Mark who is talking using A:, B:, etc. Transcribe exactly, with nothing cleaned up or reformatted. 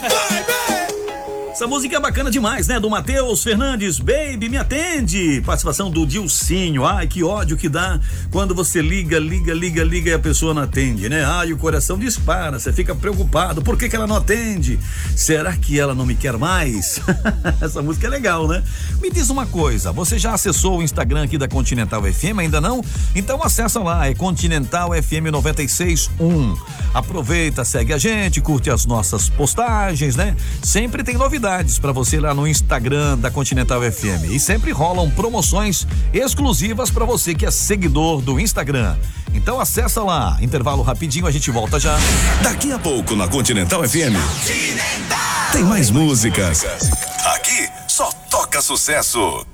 A: Essa música é bacana demais, né? Do Matheus Fernandes, Baby, me atende. Participação do Dilcinho. Ai, que ódio que dá quando você liga, liga, liga, liga e a pessoa não atende, né? Ai, o coração dispara, você fica preocupado. Por que que ela não atende? Será que ela não me quer mais? Essa música é legal, né? Me diz uma coisa, você já acessou o Instagram aqui da Continental F M, ainda não? Então acessa lá, é Continental F M noventa e seis ponto um. Aproveita, segue a gente, curte as nossas postagens, né? Sempre tem novidades para você lá no Instagram da Continental F M e sempre rolam promoções exclusivas para você que é seguidor do Instagram. Então acessa lá, intervalo rapidinho, a gente volta já.
B: Daqui a pouco na Continental F M tem mais músicas. Aqui só toca sucesso.